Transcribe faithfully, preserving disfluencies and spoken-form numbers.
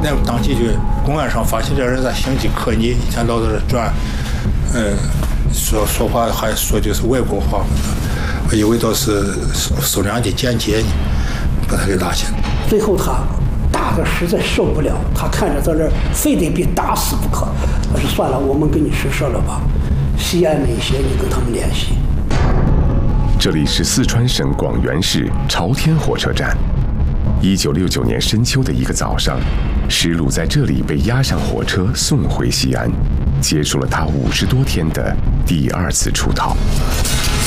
那当即就公安上发现这人在行迹可疑，以前老在这转，嗯，说说话还说就是外国话，我以为都是苏联的间谍呢，把他给拉起来。 最后他打的实在受不了，他看着在这儿非得被打死不可，我说算了，我们给你施舍了吧，西安那些你跟他们联系。 这里是四川省广元市朝天火车站。一九六九年深秋的一个早上，石鲁在这里被押上火车送回西安，结束了他五十多天的第二次出逃。